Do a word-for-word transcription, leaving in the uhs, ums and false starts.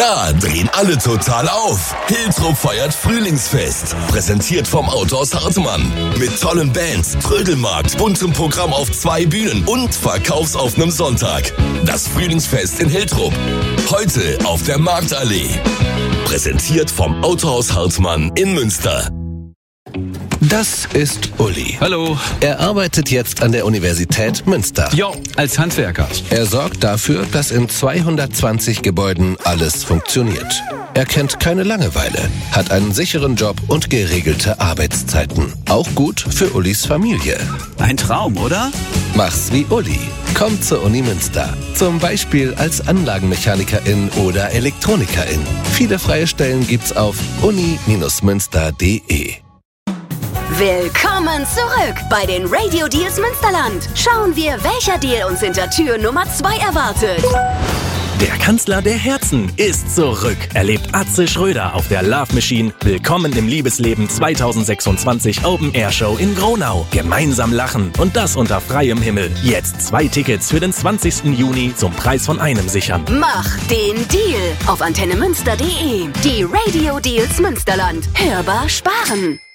Da drehen alle total auf. Hiltrup feiert Frühlingsfest. Präsentiert vom Autohaus Hartmann. Mit tollen Bands, Trödelmarkt, buntem Programm auf zwei Bühnen und verkaufsoffenem Sonntag. Das Frühlingsfest in Hiltrup. Heute auf der Marktallee. Präsentiert vom Autohaus Hartmann in Münster. Das ist Uli. Hallo. Er arbeitet jetzt an der Universität Münster. Ja, als Handwerker. Er sorgt dafür, dass in zweihundertzwanzig Gebäuden alles funktioniert. Er kennt keine Langeweile, hat einen sicheren Job und geregelte Arbeitszeiten. Auch gut für Ulis Familie. Ein Traum, oder? Mach's wie Uli. Komm zur Uni Münster. Zum Beispiel als Anlagenmechanikerin oder Elektronikerin. Viele freie Stellen gibt's auf uni Bindestrich münster punkt de. Willkommen zurück bei den Radio Deals Münsterland. Schauen wir, welcher Deal uns hinter Tür Nummer zwei erwartet. Der Kanzler der Herzen ist zurück. Erlebt Atze Schröder auf der Love Machine. Willkommen im Liebesleben zweitausendsechsundzwanzig Open Air Show in Gronau. Gemeinsam lachen und das unter freiem Himmel. Jetzt zwei Tickets für den zwanzigsten Juni zum Preis von einem sichern. Mach den Deal auf antenne münster punkt de. Die Radio Deals Münsterland. Hörbar sparen.